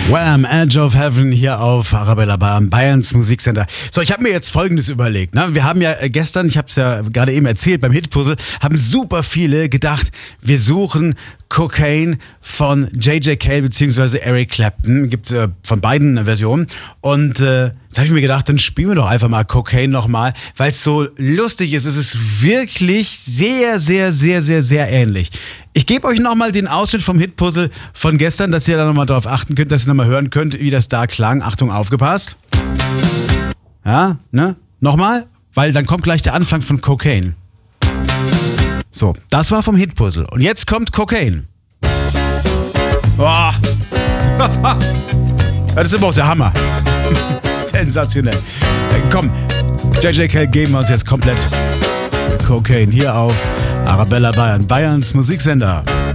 Wham! Edge of Heaven hier auf Arabella Bayerns Musiksender. So, ich habe mir jetzt Folgendes überlegt. Ne? Wir haben ja gestern, ich habe es ja gerade eben erzählt, beim Hitpuzzle, haben super viele gedacht, wir suchen Cocaine von J.J. Cale bzw. Eric Clapton. Gibt es von beiden Versionen. Und jetzt habe ich mir gedacht, dann spielen wir doch einfach mal Cocaine nochmal, weil es so lustig ist. Es ist wirklich sehr, sehr, sehr, sehr, sehr ähnlich. Ich gebe euch nochmal den Ausschnitt vom Hitpuzzle von gestern, dass ihr da nochmal drauf achten könnt, dass ihr nochmal hören könnt, wie das da klang. Achtung, aufgepasst. Ja, ne? Nochmal, weil dann kommt gleich der Anfang von Cocaine. So, das war vom Hitpuzzle. Und jetzt kommt Cocaine. Boah. Das ist aber auch der Hammer. Sensationell. Komm, J.J. Cale geben wir uns jetzt komplett Cocaine hier auf Arabella Bayerns Musiksender.